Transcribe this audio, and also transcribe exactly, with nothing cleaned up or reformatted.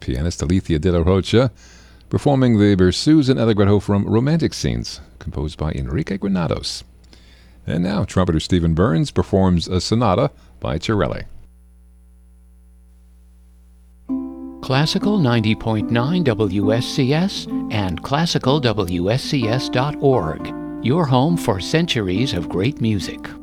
pianist Alicia de la Rocha, performing the Berceuse and Allegretto from Romantic Scenes, composed by Enrique Granados. And now, trumpeter Stephen Burns performs a sonata by Torelli. Classical ninety point nine W S C S and classical W S C S dot org, your home for centuries of great music.